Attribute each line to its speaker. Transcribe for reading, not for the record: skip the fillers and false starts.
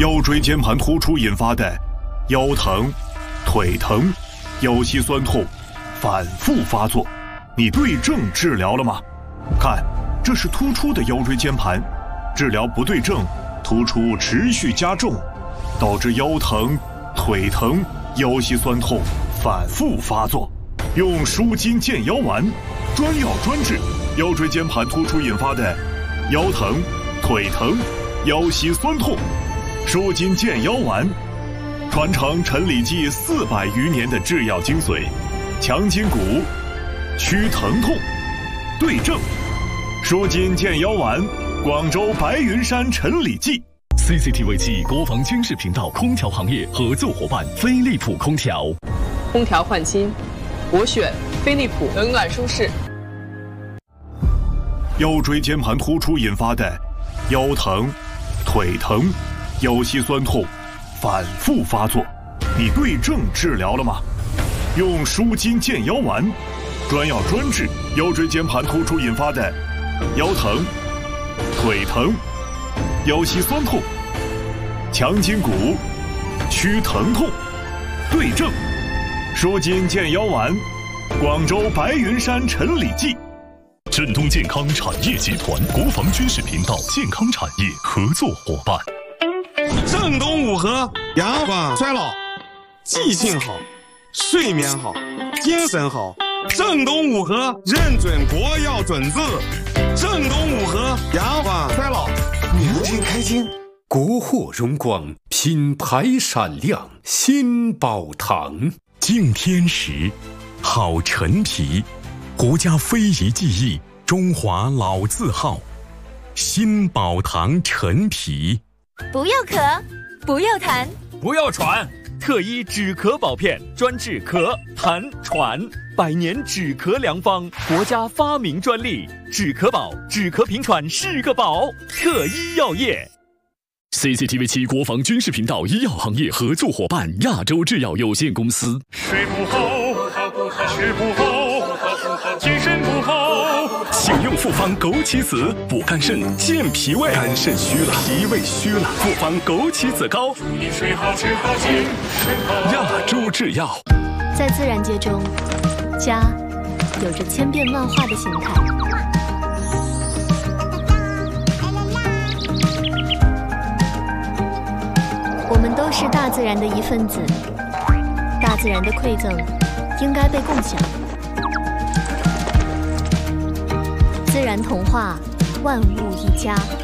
Speaker 1: 腰椎间盘突出引发的腰疼、腿疼、腰膝酸痛反复发作，你对症治疗了吗？看，这是突出的腰椎间盘，治疗不对症，突出持续加重，导致腰疼、腿疼、腰膝酸痛反复发作。用舒筋健腰丸，专药专治腰椎间盘突出引发的腰疼、腿疼、腰膝酸痛。舒筋健腰丸，传承陈李济400余年的制药精髓，强筋骨，祛疼痛，对症。舒筋健腰丸，广州白云山陈李济。
Speaker 2: CCTV 7国防军事频道空调行业合作伙伴飞利浦空调。
Speaker 3: 空调换新，我选飞利浦，冷暖舒适。
Speaker 1: 腰椎间盘突出引发的腰疼、腿疼、腰膝酸痛反复发作，你对症治疗了吗？用舒筋健腰丸，专药专治腰椎间盘突出引发的腰疼、腿疼、腰膝酸痛，强筋骨，祛疼痛，对症。舒筋健腰丸，广州白云山陈李济。
Speaker 2: 振东健康产业集团国防军事频道健康产业合作伙伴。
Speaker 4: 正东五合，延缓衰老，记性好，睡眠好，精神好。正东五合认准国药准字，正东五合延缓衰老，年轻开心。
Speaker 5: 国货荣光，品牌闪亮，新宝堂。
Speaker 2: 敬天时，好陈皮，国家非遗技艺，中华老字号，新宝堂陈皮。
Speaker 6: 不要咳，不要痰，
Speaker 7: 不要喘，特医止咳保片，专治咳、痰、喘，100年止咳良方，国家发明专利，止咳宝，止咳平喘是个宝，特医药业。
Speaker 2: CCTV 7国防军事频道医药行业合作伙伴亚洲制药有限公司。
Speaker 8: 睡不好，吃不好，精神不好。
Speaker 2: 请用复方枸杞子补肝肾、健脾胃。肝肾虚了，脾胃虚了，复方枸杞子膏。
Speaker 8: 祝你睡好，吃好，精神好。
Speaker 2: 亚洲制药。
Speaker 6: 在自然界中，家有着千变万化的形态。我们都是大自然的一份子，大自然的馈赠应该被共享。自然童话，万物一家。